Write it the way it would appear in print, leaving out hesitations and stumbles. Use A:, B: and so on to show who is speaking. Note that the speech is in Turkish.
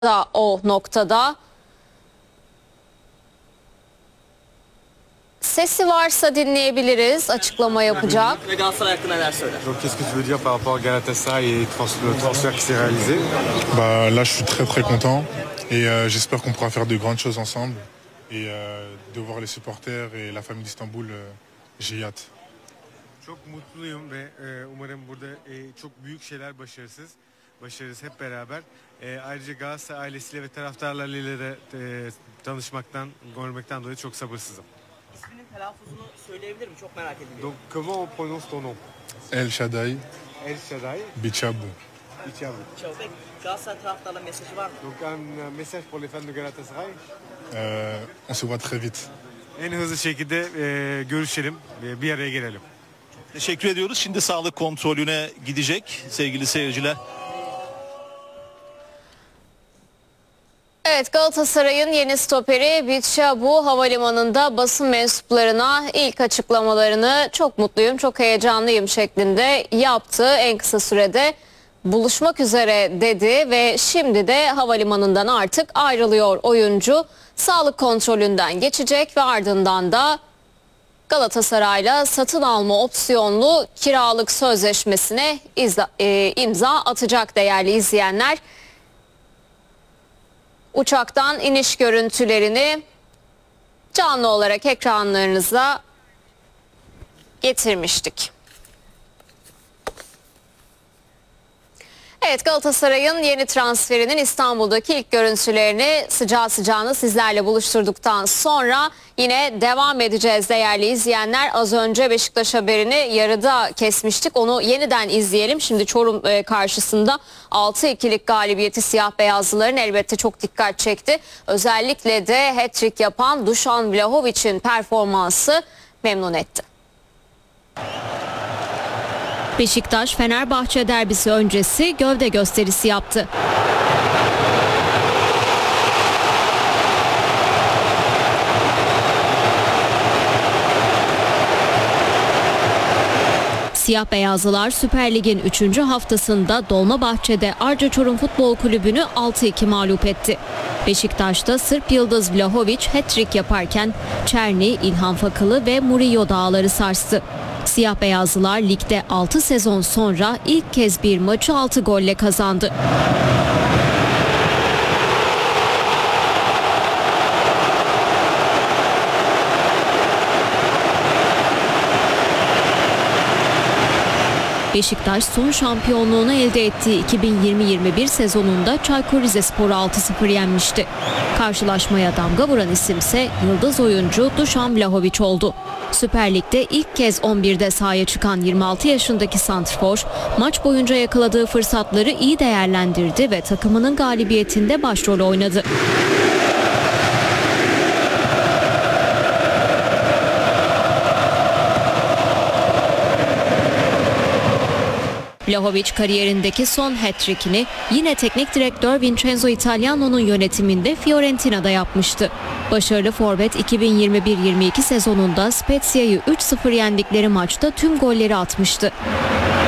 A: da o noktada. Sesi varsa dinleyebiliriz. Açıklama yapacak.
B: Ve Galatasaray hakkında neler söyler?
C: Donc qu'est-ce que tu veux dire par rapport à Galatasaray et le transfert qui s'est réalisé?
D: Bah, là, je suis très très content et j'espère qu'on pourra faire de grandes choses ensemble et de voir les supporters et la famille d'Istanbul, j'ai hâte.
C: Çok mutluyum ve umarım burada çok büyük şeyler başarırız hep beraber. Ayrıca Galatasaray ailesiyle ve taraftarlarıyla da tanışmaktan, görmekten dolayı çok sabırsızım.
B: İsminin telaffuzunu söyleyebilir mi? Çok merak ediliyor.
C: Donc comment on prononce ton nom?
D: El Shaddai,
C: El Shaddai
D: Bichabu.
C: Bichabu.
B: Çavbek, Galatasaray taraftarlarına mesajı var mı?
C: Donc un message pour les fans de Galatasaray.
D: On se voit très vite.
C: En hızlı şekilde görüşelim, bir araya gelelim.
E: Teşekkür ediyoruz. Şimdi sağlık kontrolüne gidecek sevgili seyirciler.
A: Evet, Galatasaray'ın yeni stoperi Bichabu havalimanında basın mensuplarına ilk açıklamalarını çok mutluyum, çok heyecanlıyım şeklinde yaptı. En kısa sürede buluşmak üzere dedi ve şimdi de havalimanından artık ayrılıyor oyuncu. Sağlık kontrolünden geçecek ve ardından da Galatasaray'la satın alma opsiyonlu kiralık sözleşmesine imza atacak değerli izleyenler. Uçaktan iniş görüntülerini canlı olarak ekranlarınıza getirmiştik. Evet, Galatasaray'ın yeni transferinin İstanbul'daki ilk görüntülerini sıcağı sıcağına sizlerle buluşturduktan sonra yine devam edeceğiz değerli izleyenler. Az önce Beşiktaş haberini yarıda kesmiştik. Onu yeniden izleyelim. Şimdi Çorum karşısında 6-2'lik galibiyeti siyah beyazlıların elbette çok dikkat çekti. Özellikle de hat-trick yapan Dušan Vlahovic'in performansı memnun etti. Beşiktaş-Fenerbahçe derbisi öncesi gövde gösterisi yaptı. Siyah beyazlılar Süper Lig'in 3. haftasında Dolmabahçe'de Arca Çorum Futbol Kulübü'nü 6-2 mağlup etti. Beşiktaş'ta Sırp yıldız Vlahovic hat-trick yaparken Çerni, İlhan Fakılı ve Murillo dağları sarstı. Siyah beyazlılar ligde 6 sezon sonra ilk kez bir maçı 6 golle kazandı. Beşiktaş son şampiyonluğunu elde ettiği 2020-21 sezonunda Çaykur Rizespor'u 6-0 yenmişti. Karşılaşmaya damga vuran isimse yıldız oyuncu Dušan Vlahovic oldu. Süper Lig'de ilk kez 11'de sahaya çıkan 26 yaşındaki santrfor maç boyunca yakaladığı fırsatları iyi değerlendirdi ve takımının galibiyetinde başrol oynadı. Vlahovic kariyerindeki son hat-trick'ini yine teknik direktör Vincenzo Italiano'nun yönetiminde Fiorentina'da yapmıştı. Başarılı forvet 2021-22 sezonunda Spezia'yı 3-0 yendikleri maçta tüm golleri atmıştı.